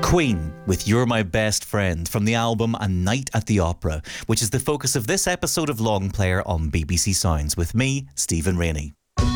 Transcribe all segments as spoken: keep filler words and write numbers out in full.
Queen with You're My Best Friend from the album A Night at the Opera, which is the focus of this episode of Long Player on B B C Sounds with me, Stephen Rainey.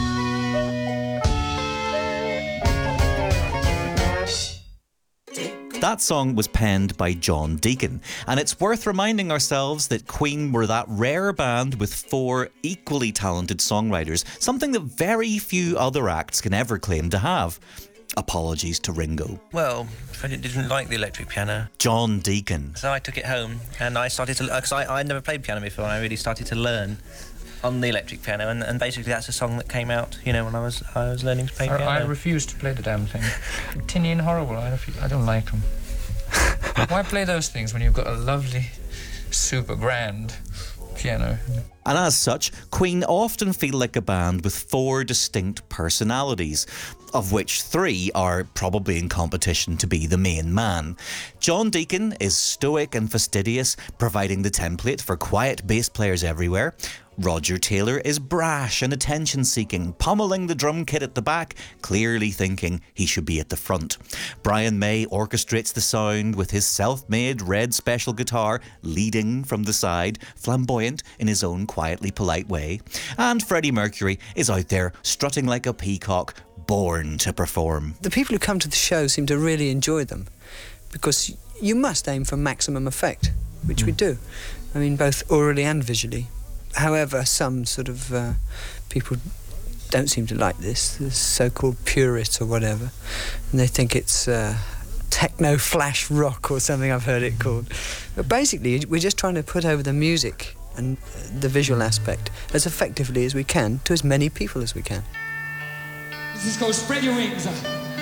That song was penned by John Deacon, and it's worth reminding ourselves that Queen were that rare band with four equally talented songwriters, something that very few other acts can ever claim to have. Apologies to Ringo. Well, I didn't like the electric piano. John Deacon. So I took it home and I started to... Because I, I never played piano before, and I really started to learn on the electric piano, and, and basically that's a song that came out, you know, when I was I was learning to play I, piano. I refuse to play the damn thing. Tinny and horrible, I, refu- I don't like them. Why play those things when you've got a lovely, super grand piano? And as such, Queen often feel like a band with four distinct personalities, of which three are probably in competition to be the main man. John Deacon is stoic and fastidious, providing the template for quiet bass players everywhere. Roger Taylor is brash and attention-seeking, pummeling the drum kit at the back, clearly thinking he should be at the front. Brian May orchestrates the sound with his self-made red special guitar leading from the side, flamboyant in his own quietly polite way. And Freddie Mercury is out there strutting like a peacock, born to perform. The people who come to the show seem to really enjoy them, because you must aim for maximum effect, which mm. we do. I mean, both orally and visually. However, some sort of uh, people don't seem to like this, the so-called purists or whatever, and they think it's uh, techno flash rock or something I've heard it called. But basically, we're just trying to put over the music and the visual aspect as effectively as we can to as many people as we can. This is called Spread Your Wings.